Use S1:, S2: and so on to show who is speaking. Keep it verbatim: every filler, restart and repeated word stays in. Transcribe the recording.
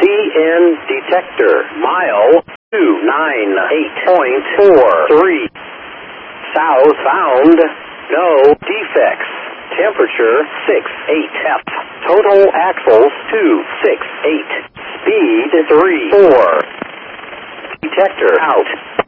S1: N detector. Mile two nine eight point four three. South bound. No defects. Temperature six eight F. Total axles two six eight. Speed three four. Detector out.